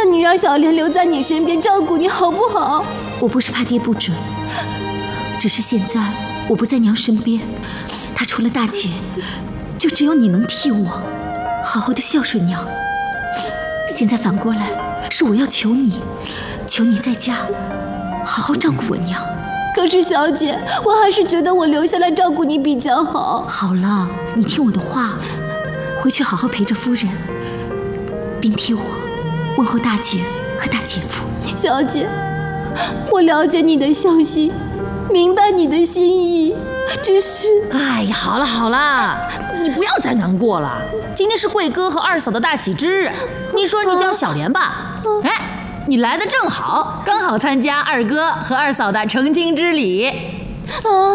那你让小莲留在你身边照顾你好不好？ 我不是怕爹不准，只是现在我不在娘身边，她除了大姐，就只有你能替我好好的孝顺娘。现在反过来是我要求你在家好好照顾我娘。 可是小姐，我还是觉得我留下来照顾你比较好。 好了，你听我的话，回去好好陪着夫人，并替我问候大姐和大姐夫。 小姐，我了解你的孝心，明白你的心意，只是…… 哎呀，好了好了，你不要再难过了。今天是贵哥和二嫂的大喜之日，你说你叫小莲吧。哎，你来的正好，刚好参加二哥和二嫂的成亲之礼。